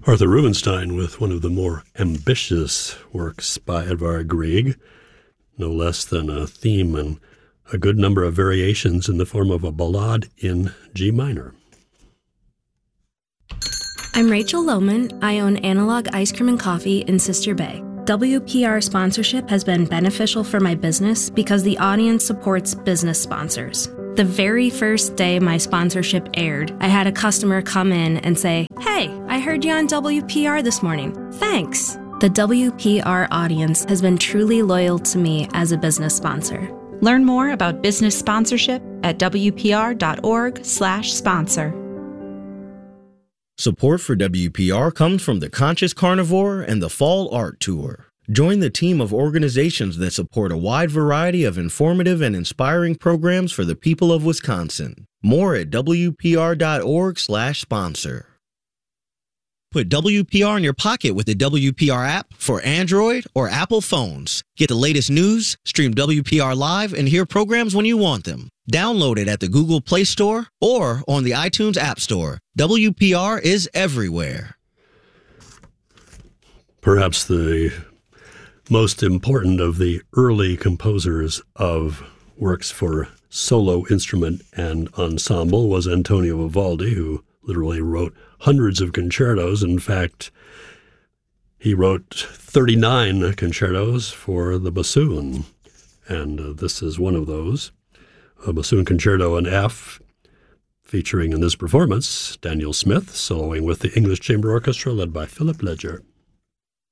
Arthur Rubinstein with one of the more ambitious works by Edvard Grieg, no less than a theme and a good number of variations in the form of a ballade in G minor. I'm Rachel Lohman. I own Analog Ice Cream and Coffee in Sister Bay. WPR sponsorship has been beneficial for my business because the audience supports business sponsors. The very first day my sponsorship aired, I had a customer come in and say, "Hey, I heard you on WPR this morning. Thanks." The WPR audience has been truly loyal to me as a business sponsor. Learn more about business sponsorship at wpr.org/sponsor. Support for WPR comes from the Conscious Carnivore and the Fall Art Tour. Join the team of organizations that support a wide variety of informative and inspiring programs for the people of Wisconsin. More at wpr.org/sponsor. Put WPR in your pocket with the WPR app for Android or Apple phones. Get the latest news, stream WPR live, and hear programs when you want them. Download it at the Google Play Store or on the iTunes App Store. WPR is everywhere. Perhaps the most important of the early composers of works for solo instrument and ensemble was Antonio Vivaldi, who literally wrote hundreds of concertos. In fact, he wrote 39 concertos for the bassoon, and this is one of those, a bassoon concerto in F, featuring in this performance Daniel Smith soloing with the English Chamber Orchestra led by Philip Ledger.